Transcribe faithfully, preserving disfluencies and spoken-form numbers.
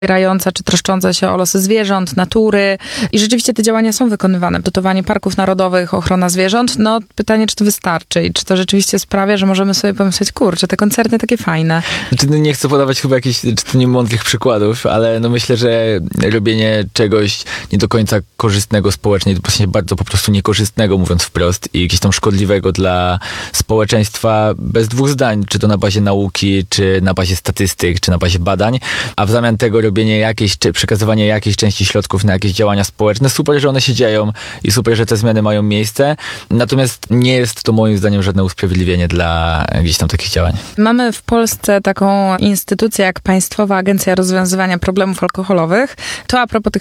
wspierająca czy troszcząca się o losy zwierząt, natury i rzeczywiście te działania są wykonywane. Dotowanie parków narodowych, ochrona zwierząt. No pytanie, czy to wystarczy i czy to rzeczywiście sprawia, że możemy sobie pomyśleć, kurczę, te koncerty takie fajne. Znaczy, no nie chcę podawać chyba jakichś czy to niemądrych przykładów, ale no myślę, że robienie czegoś nie do końca korzystnego społecznie, właśnie bardzo po prostu niekorzystnego, mówiąc wprost, i gdzieś tam szkodliwego dla społeczeństwa bez dwóch zdań, czy to na bazie nauki, czy na bazie statystyk, czy na bazie badań, a w zamian tego robienie jakiejś, czy przekazywanie jakiejś części środków na jakieś działania społeczne. Super, że one się dzieją i super, że te zmiany mają miejsce, natomiast nie jest to moim zdaniem żadne usprawiedliwienie dla gdzieś tam takich działań. Mamy w Polsce taką instytucję jak Państwowa Agencja Rozwiązywania Problemów Alkoholowych. To a propos tych